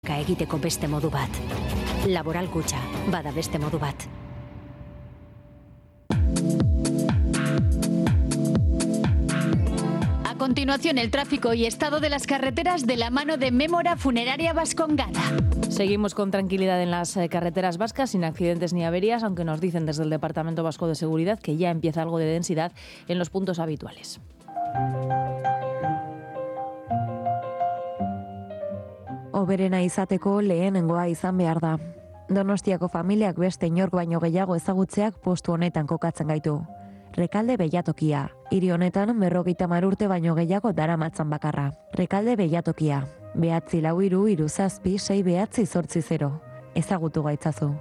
egiteko beste modu bat. Laboral Kutxa, bada beste modu bat. A continuación, el tráfico y estado de las carreteras de la mano de Mémora Funeraria Vascongada. Seguimos con tranquilidad en las carreteras vascas, sin accidentes ni averías, aunque nos dicen desde el Departamento Vasco de Seguridad que ya empieza algo de densidad en los puntos habituales. Hoberena izateko lehenengoa izan behar da. Donostiako familiak beste inork baino gehiago ezagutzeak postu honetan kokatzen gaitu. Rekalde Beilatokia. Hiri honetan 50 urte baino gehiago daramatzan bakarra. Rekalde Beilatokia. 943376980. Ezagutu gaitzazu.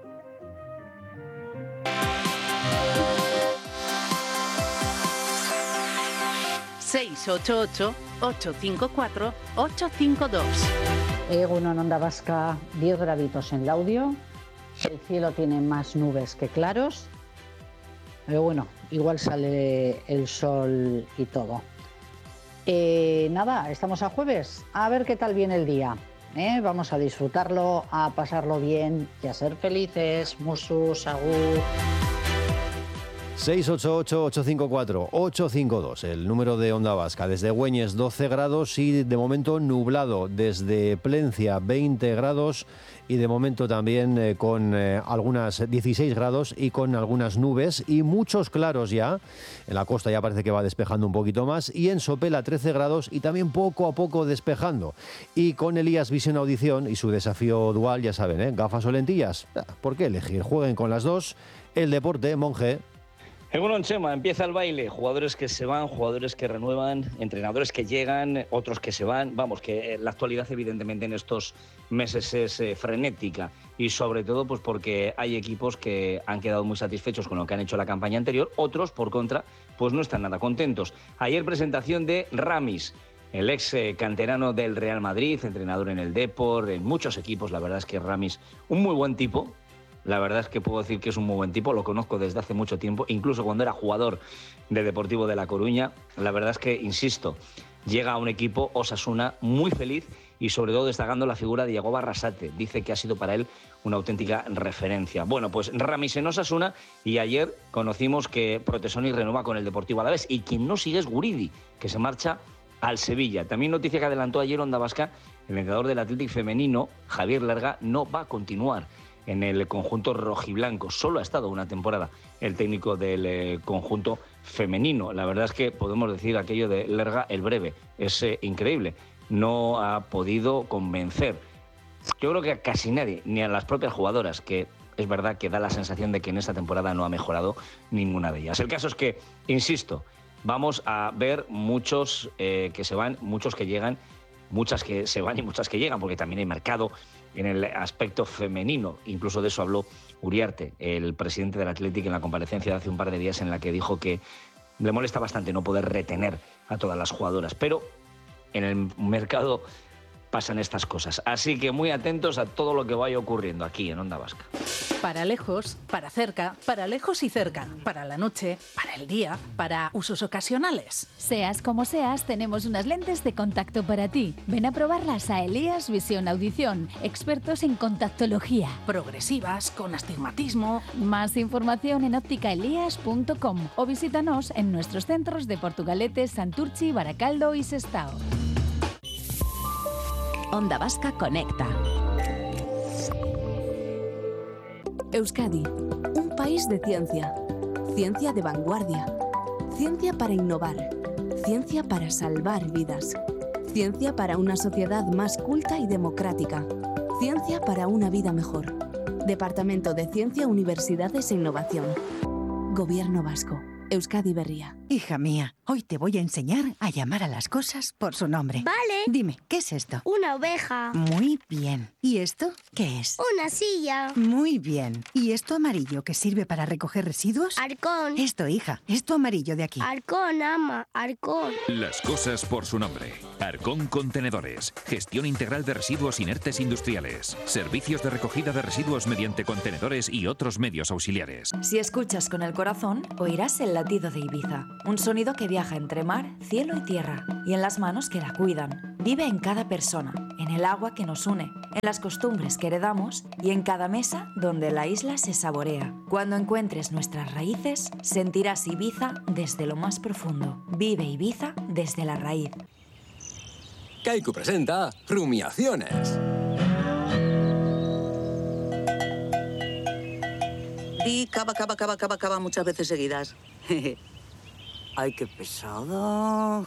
...688-854-852. Egunon, Onda Vasca, 10 graditos en Laudio. El cielo tiene más nubes que claros. Pero bueno, igual sale el sol y todo. Nada, estamos a jueves. A ver qué tal viene el día. Vamos a disfrutarlo, a pasarlo bien y a ser felices. Musus, agur. 688-854-852, el número de Onda Vasca. Desde Güeñes 12 grados y de momento nublado. Desde Plencia 20 grados y de momento también con algunas 16 grados y con algunas nubes y muchos claros ya. En la costa ya parece que va despejando un poquito más y en Sopela 13 grados y también poco a poco despejando. Y con Elías Visión Audición y su desafío dual, ya saben, gafas o lentillas. ¿Por qué elegir? Jueguen con las dos. El deporte, Monje. Egunon, Chema, empieza el baile. Jugadores que se van, jugadores que renuevan, entrenadores que llegan, otros que se van. Vamos, que la actualidad evidentemente en estos meses es frenética y sobre todo pues porque hay equipos que han quedado muy satisfechos con lo que han hecho la campaña anterior, otros por contra pues no están nada contentos. Ayer presentación de Ramis, el ex canterano del Real Madrid, entrenador en el Depor, en muchos equipos. La verdad es que Ramis, un muy buen tipo. La verdad es que puedo decir que es un muy buen tipo, lo conozco desde hace mucho tiempo, incluso cuando era jugador de Deportivo de La Coruña. La verdad es que, insisto, llega a un equipo, Osasuna, muy feliz y sobre todo destacando la figura de Yagoba Arrasate. Dice que ha sido para él una auténtica referencia. Bueno, pues Ramis en Osasuna y ayer conocimos que Protesoni renueva con el Deportivo Alavés y quien no sigue es Guridi, que se marcha al Sevilla. También noticia que adelantó ayer Onda Vasca, el entrenador del Athletic femenino, Javier Lerga, no va a continuar en el conjunto rojiblanco. Solo ha estado una temporada el técnico del conjunto femenino. La verdad es que podemos decir aquello de Lerga el breve. Es increíble. No ha podido convencer, yo creo que a casi nadie, ni a las propias jugadoras, que es verdad que da la sensación de que en esta temporada no ha mejorado ninguna de ellas. El caso es que, insisto, vamos a ver muchos que se van, muchos que llegan, muchas que se van y muchas que llegan, porque también hay mercado en el aspecto femenino. Incluso de eso habló Uriarte, el presidente del Athletic, en la comparecencia de hace un par de días, en la que dijo que le molesta bastante no poder retener a todas las jugadoras, pero en el mercado pasan estas cosas. Así que muy atentos a todo lo que vaya ocurriendo aquí en Onda Vasca. Para lejos, para cerca, para lejos y cerca, para la noche, para el día, para usos ocasionales. Seas como seas, tenemos unas lentes de contacto para ti. Ven a probarlas a Elías Visión Audición, expertos en contactología. Progresivas, con astigmatismo. Más información en ópticaelías.com o visítanos en nuestros centros de Portugalete, Santurchi, Baracaldo y Sestao. Onda Vasca Conecta. Euskadi, un país de ciencia. Ciencia de vanguardia. Ciencia para innovar. Ciencia para salvar vidas. Ciencia para una sociedad más culta y democrática. Ciencia para una vida mejor. Departamento de Ciencia, Universidades e Innovación. Gobierno Vasco. Euskadi Berria. Hija mía, hoy te voy a enseñar a llamar a las cosas por su nombre. Vale. Dime, ¿qué es esto? Una oveja. Muy bien. ¿Y esto qué es? Una silla. Muy bien. ¿Y esto amarillo que sirve para recoger residuos? Arcón. Esto, hija, esto amarillo de aquí. Arcón, ama, Arcón. Las cosas por su nombre. Arcón Contenedores. Gestión integral de residuos inertes industriales. Servicios de recogida de residuos mediante contenedores y otros medios auxiliares. Si escuchas con el corazón, oirás el latido de Ibiza. Un sonido que viaja entre mar, cielo y tierra, y en las manos que la cuidan. Vive en cada persona, en el agua que nos une, en las costumbres que heredamos y en cada mesa donde la isla se saborea. Cuando encuentres nuestras raíces, sentirás Ibiza desde lo más profundo. Vive Ibiza desde la raíz. Kaiku presenta Rumiaciones. Di cava muchas veces seguidas. Ay, qué pesado.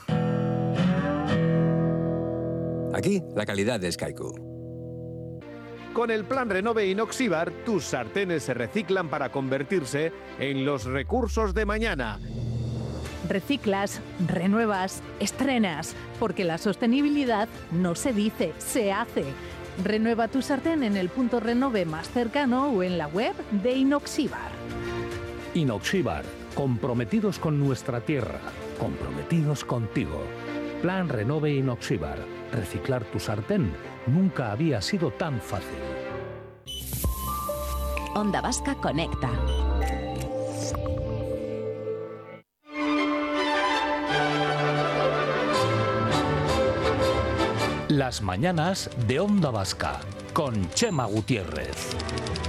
Aquí, la calidad es Kaiku. Con el plan Renove Inoxibar, tus sartenes se reciclan para convertirse en los recursos de mañana. Reciclas, renuevas, estrenas, porque la sostenibilidad no se dice, se hace. Renueva tu sartén en el punto Renove más cercano o en la web de Inoxibar. Inoxibar, comprometidos con nuestra tierra, comprometidos contigo. Plan Renove Inoxibar. Reciclar tu sartén nunca había sido tan fácil. Onda Vasca Conecta. Las mañanas de Onda Vasca con Chema Gutiérrez.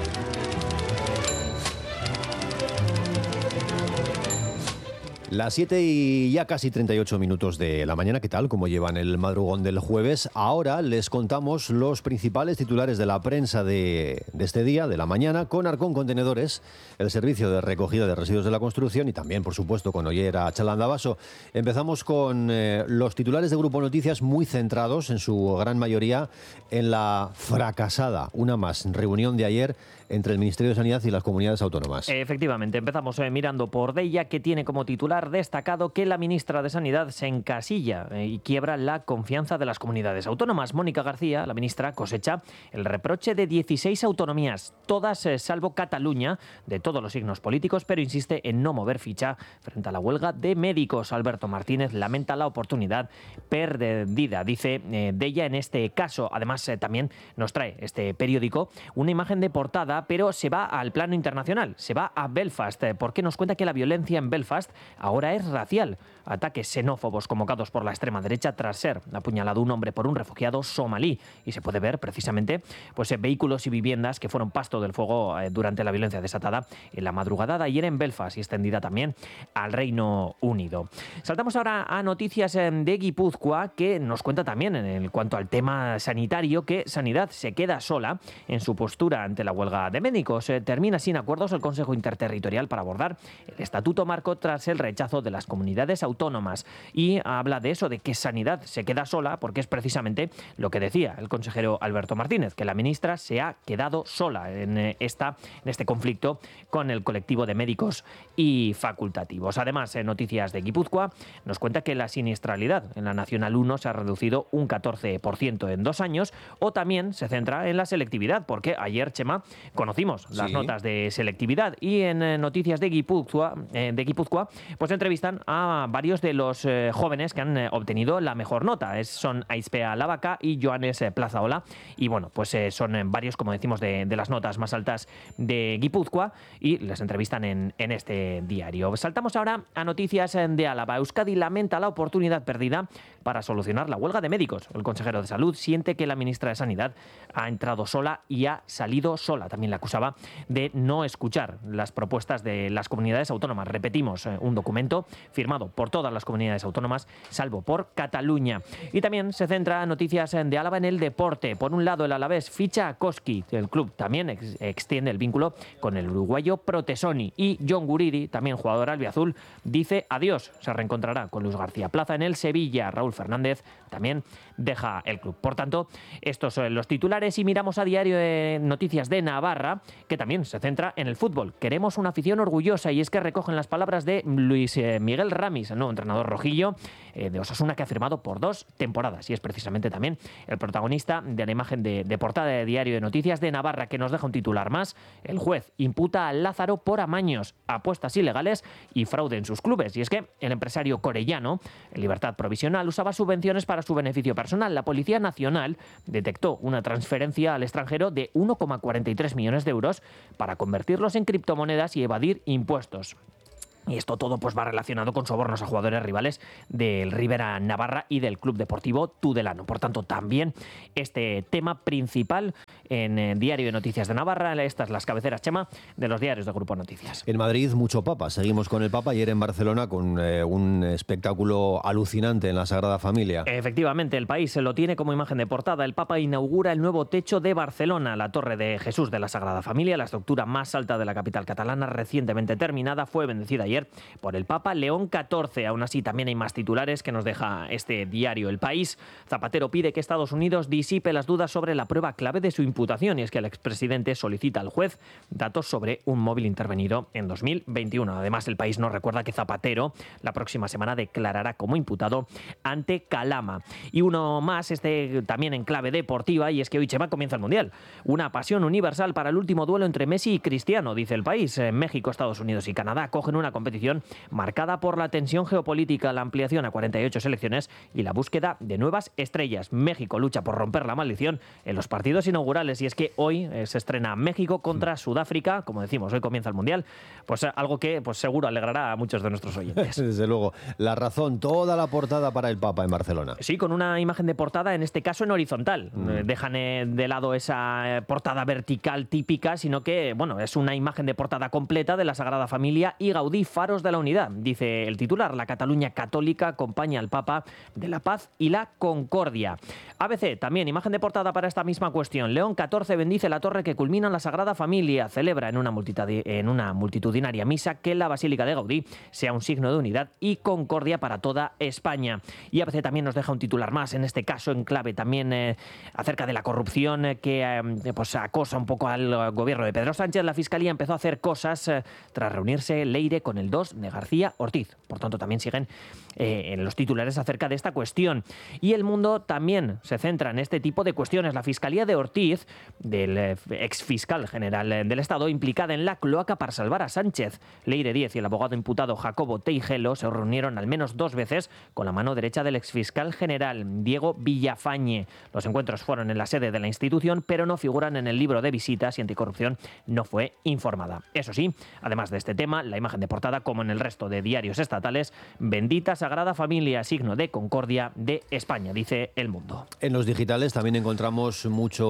Las 7 y ya casi 38 minutos de la mañana. ¿Qué tal? ¿Cómo llevan el madrugón del jueves? Ahora les contamos los principales titulares de la prensa de este día, de la mañana, con Arcón Contenedores, el servicio de recogida de residuos de la construcción, y también, por supuesto, con Ollera Chalandabaso. Empezamos con los titulares de Grupo Noticias, muy centrados, en su gran mayoría, en la fracasada, una más, reunión de ayer entre el Ministerio de Sanidad y las comunidades autónomas. Efectivamente, empezamos mirando por Deia, que tiene como titular destacado que la ministra de Sanidad se encasilla y quiebra la confianza de las comunidades autónomas. Mónica García, la ministra, cosecha el reproche de 16 autonomías, todas salvo Cataluña, de todos los signos políticos, pero insiste en no mover ficha frente a la huelga de médicos. Alberto Martínez lamenta la oportunidad perdida, dice Deia en este caso. Además, también nos trae este periódico una imagen de portada, pero se va al plano internacional, se va a Belfast, porque nos cuenta que la violencia en Belfast ahora es racial. Ataques xenófobos convocados por la extrema derecha tras ser apuñalado un hombre por un refugiado somalí. Y se puede ver precisamente vehículos y viviendas que fueron pasto del fuego durante la violencia desatada en la madrugada de ayer en Belfast y extendida también al Reino Unido. Saltamos ahora a noticias de Guipúzcoa, que nos cuenta también en cuanto al tema sanitario que Sanidad se queda sola en su postura ante la huelga de médicos. Termina sin acuerdos el Consejo Interterritorial para abordar el Estatuto Marco tras el rechazo de las comunidades autónomas, y habla de eso, de que Sanidad se queda sola, porque es precisamente lo que decía el consejero Alberto Martínez, que la ministra se ha quedado sola en este conflicto con el colectivo de médicos y facultativos. Además, en noticias de Guipúzcoa nos cuenta que la siniestralidad en la Nacional 1 se ha reducido un 14% en 2 años, o también se centra en la selectividad, porque ayer, Chema, conocimos las notas de selectividad, y en noticias de Guipúzcoa pues entrevistan a varios de los jóvenes que han obtenido la mejor nota. Son Aispea Lavaca y Joanes Plazaola, y bueno, pues son varios, como decimos, de las notas más altas de Guipúzcoa, y les entrevistan en este diario. Saltamos ahora a noticias de Álava. Euskadi lamenta la oportunidad perdida para solucionar la huelga de médicos. El consejero de Salud siente que la ministra de Sanidad ha entrado sola y ha salido sola. También la acusaba de no escuchar las propuestas de las comunidades autónomas. Repetimos, un documento firmado por todas las comunidades autónomas, salvo por Cataluña. Y también se centra en noticias de Álava en el deporte. Por un lado, el Alavés ficha a Koski. El club también extiende el vínculo con el uruguayo Protesoni. Y John Guridi, también jugador albiazul, dice adiós. Se reencontrará con Luis García Plaza en el Sevilla. Raúl Fernández también deja el club. Por tanto, estos son los titulares, y miramos a diario de Noticias de Navarra, que también se centra en el fútbol. Queremos una afición orgullosa, y es que recogen las palabras de Luis Miguel Ramis, el nuevo entrenador rojillo de Osasuna, que ha firmado por 2 temporadas, y es precisamente también el protagonista de la imagen de portada de diario de Noticias de Navarra, que nos deja un titular más. El juez imputa a Lázaro por amaños, apuestas ilegales y fraude en sus clubes. Y es que el empresario corellano, en libertad provisional, usaba subvenciones para su beneficio personal. La Policía Nacional detectó una transferencia al extranjero de 1,43 millones de euros para convertirlos en criptomonedas y evadir impuestos. Y esto todo pues va relacionado con sobornos a jugadores rivales del Rivera Navarra y del Club Deportivo Tudelano. Por tanto, también este tema principal en el Diario de Noticias de Navarra. Estas las cabeceras, Chema, de los diarios de Grupo Noticias. En Madrid, mucho Papa. Seguimos con el Papa. Ayer en Barcelona con un espectáculo alucinante en la Sagrada Familia. Efectivamente, el País se lo tiene como imagen de portada. El Papa inaugura el nuevo techo de Barcelona, la Torre de Jesús de la Sagrada Familia, la estructura más alta de la capital catalana, recientemente terminada. Fue bendecida ayer por el Papa León XIV. Aún así, también hay más titulares que nos deja este diario El País. Zapatero pide que Estados Unidos disipe las dudas sobre la prueba clave de su imputación, y es que el expresidente solicita al juez datos sobre un móvil intervenido en 2021. Además, El País nos recuerda que Zapatero la próxima semana declarará como imputado ante Calama. Y uno más, también en clave deportiva, y es que hoy, Chema, comienza el Mundial. Una pasión universal para el último duelo entre Messi y Cristiano, dice El País. México, Estados Unidos y Canadá acogen una competición marcada por la tensión geopolítica, la ampliación a 48 selecciones y la búsqueda de nuevas estrellas. México lucha por romper la maldición en los partidos inaugurales, y es que hoy se estrena México contra Sudáfrica. Como decimos, hoy comienza el Mundial, pues algo que pues seguro alegrará a muchos de nuestros oyentes. Desde luego. La Razón, toda la portada para el Papa en Barcelona. Sí, con una imagen de portada, en este caso en horizontal. Dejan de lado esa portada vertical típica, sino que, bueno, es una imagen de portada completa de la Sagrada Familia y Gaudí, faros de la unidad. Dice el titular: la Cataluña católica acompaña al Papa de la paz y la concordia. ABC, también imagen de portada para esta misma cuestión. León XIV bendice la torre que culmina la Sagrada Familia. Celebra en una multitudinaria misa que la Basílica de Gaudí sea un signo de unidad y concordia para toda España. Y ABC también nos deja un titular más, en este caso en clave también acerca de la corrupción que pues acosa un poco al gobierno de Pedro Sánchez. La Fiscalía empezó a hacer cosas tras reunirse Leire con el 2 de García Ortiz. Por tanto, también siguen en los titulares acerca de esta cuestión. Y El Mundo también se centra en este tipo de cuestiones. La Fiscalía de Ortiz, del exfiscal general del Estado, implicada en la cloaca para salvar a Sánchez. Leire Díez y el abogado imputado Jacobo Teijelo se reunieron al menos 2 veces con la mano derecha del exfiscal general, Diego Villafañe. Los encuentros fueron en la sede de la institución, pero no figuran en el libro de visitas, y Anticorrupción no fue informada. Eso sí, además de este tema, la imagen de portada, como en el resto de diarios estatales: bendita Sagrada Familia, signo de concordia de España, dice El Mundo. En los digitales también encontramos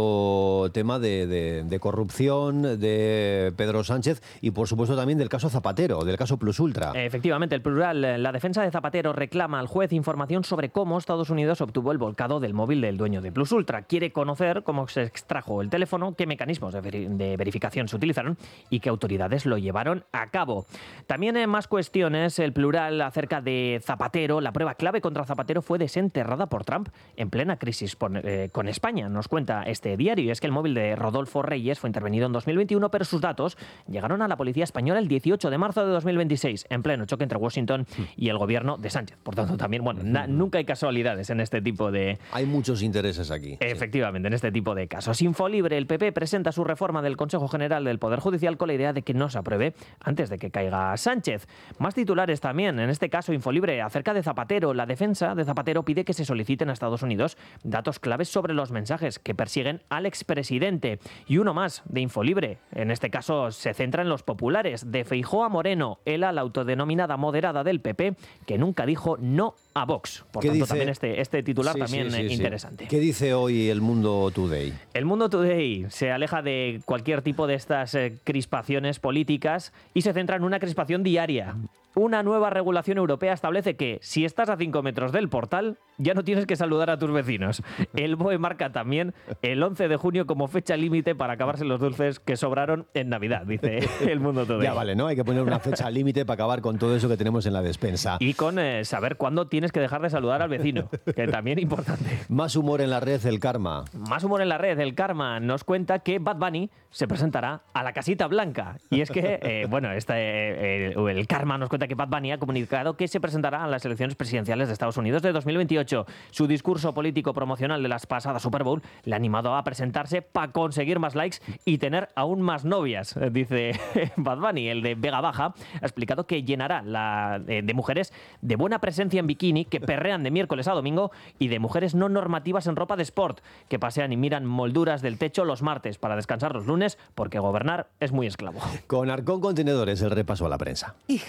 mucho tema de corrupción, de Pedro Sánchez y, por supuesto, también del caso Zapatero, del caso Plus Ultra. Efectivamente, el plural. La defensa de Zapatero reclama al juez información sobre cómo Estados Unidos obtuvo el volcado del móvil del dueño de Plus Ultra. Quiere conocer cómo se extrajo el teléfono, qué mecanismos de verificación se utilizaron y qué autoridades lo llevaron a cabo. También en más cuestiones, el plural acerca de Zapatero. La prueba clave contra Zapatero fue desenterrada por Trump en plena crisis con España, nos cuenta este diario. Y es que el móvil de Rodolfo Reyes fue intervenido en 2021, pero sus datos llegaron a la policía española el 18 de marzo de 2026, en pleno choque entre Washington y el gobierno de Sánchez. Por tanto, también, bueno, nunca hay casualidades en este tipo de... Hay muchos intereses aquí. Efectivamente, sí. En este tipo de casos. Infolibre, el PP presenta su reforma del Consejo General del Poder Judicial con la idea de que no se apruebe antes de que caiga Sánchez. Más titulares también, en este caso Infolibre, acerca de Zapatero. La defensa de Zapatero pide que se soliciten a Estados Unidos datos claves sobre los mensajes que persiguen al expresidente. Y uno más de Infolibre, en este caso se centra en los populares. De Feijóo a Moreno, la autodenominada moderada del PP, que nunca dijo no a Vox. Por tanto, dice? También este titular también interesante. ¿Qué dice hoy El Mundo Today? El Mundo Today se aleja de cualquier tipo de estas crispaciones políticas y se centra en una crispación diaria. Una nueva regulación europea establece que si estás a 5 metros del portal, ya no tienes que saludar a tus vecinos. El BOE marca también el 11 de junio como fecha límite para acabarse los dulces que sobraron en Navidad, dice El Mundo Today. Ya vale, ¿no? Hay que poner una fecha límite para acabar con todo eso que tenemos en la despensa. Y con saber cuándo tienes que dejar de saludar al vecino, que también es importante. Más humor en la red, El Karma. Más humor en la red, El Karma nos cuenta que Bad Bunny se presentará a la Casita Blanca. Y es que, El Karma nos cuenta que Bad Bunny ha comunicado que se presentará a las elecciones presidenciales de Estados Unidos de 2028. Su discurso político promocional de las pasadas Super Bowl le ha animado a presentarse para conseguir más likes y tener aún más novias, dice Bad Bunny. El de Vega Baja ha explicado que llenará de mujeres de buena presencia en bikini, que perrean de miércoles a domingo, y de mujeres no normativas en ropa de sport, que pasean y miran molduras del techo los martes para descansar los lunes, porque gobernar es muy esclavo. Con Arcón Contenedores, el repaso a la prensa. Hija mía,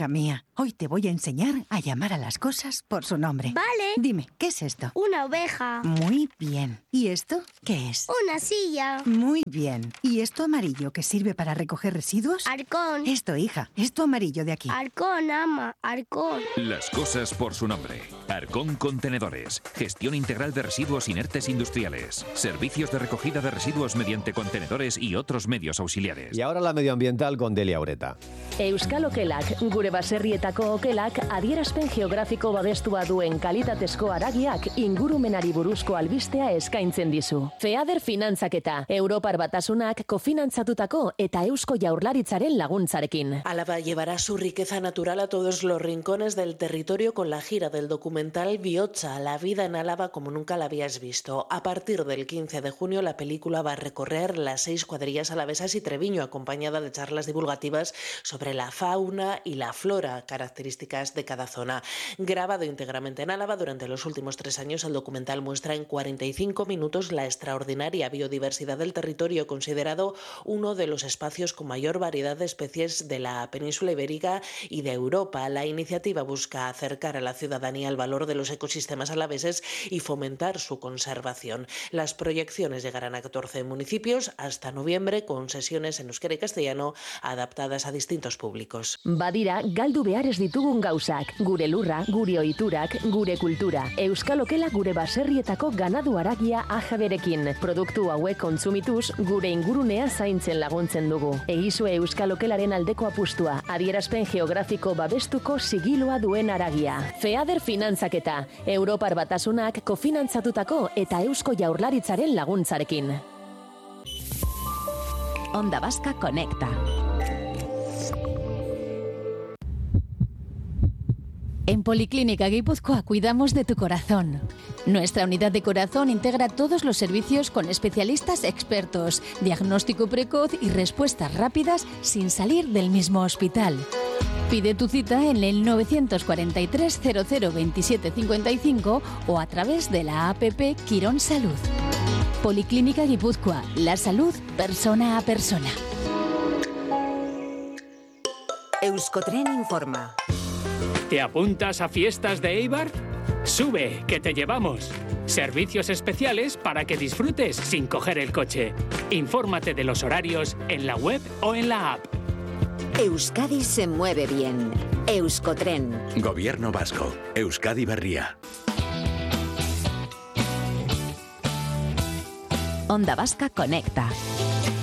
Hoy te voy a enseñar a llamar a las cosas por su nombre. Vale. Dime, ¿qué es esto? Una oveja. Muy bien. ¿Y esto qué es? Una silla. Muy bien. ¿Y esto amarillo que sirve para recoger residuos? Arcón. Esto, hija. Esto amarillo de aquí. Arcón, ama. Arcón. Las cosas por su nombre. Arcón Contenedores. Gestión integral de residuos inertes industriales. Servicios de recogida de residuos mediante contenedores y otros medios auxiliares. Y ahora la medioambiental con Delia Ureta. Euskal Okelak, gure baserrietako okelak adierazpen geografiko babestua duen kalitatezko haragiak ingurumenari buruzko albistea eskaintzen dizu. FEADER finantzaketa, Europar Batasunak kofinantzatutako eta Eusko Jaurlaritzaren laguntzarekin. Álava llevará su riqueza natural a todos los rincones del territorio con la gira del documental Bihotza, la vida en Álava como nunca la habías visto. A partir del 15 de junio la película va a recorrer las 6 cuadrillas alavesas y Treviño, acompañada de charlas divulgativas sobre la fauna y la flora, características de cada zona. Grabado íntegramente en Álava durante los últimos 3 años, el documental muestra en 45 minutos la extraordinaria biodiversidad del territorio, considerado uno de los espacios con mayor variedad de especies de la península ibérica y de Europa. La iniciativa busca acercar a la ciudadanía al valor de los ecosistemas alaveses y fomentar su conservación. Las proyecciones llegarán a 14 municipios hasta noviembre, con sesiones en euskera y castellano adaptadas a distintos públicos. Badira, galdu behar ez ditugun gauzak, gure lurra, gure ohiturak, gure kultura. Euskal Okela gure baserrietako ganadu haragia ajaberekin. Produktu hauek kontsumituz, gure ingurunea zaintzen laguntzen dugu. Egizue Euskal Okelaren aldeko apustua, adierazpen geografiko babestuko sigiloa duen haragia. FEADER finantzaketa, Europar Batasunak kofinantzatutako eta Eusko Jaurlaritzaren laguntzarekin. Onda Vasca Conecta. En Policlínica Guipúzcoa cuidamos de tu corazón. Nuestra unidad de corazón integra todos los servicios con especialistas expertos, diagnóstico precoz y respuestas rápidas sin salir del mismo hospital. Pide tu cita en el 943 00 27 55 o a través de la APP Quirón Salud. Policlínica Guipúzcoa, la salud persona a persona. Euskotren informa. ¿Te apuntas a fiestas de Eibar? Sube, que te llevamos. Servicios especiales para que disfrutes sin coger el coche. Infórmate de los horarios en la web o en la app. Euskadi se mueve bien. Euskotren. Gobierno vasco. Euskadi Berria. Onda Vasca Conecta.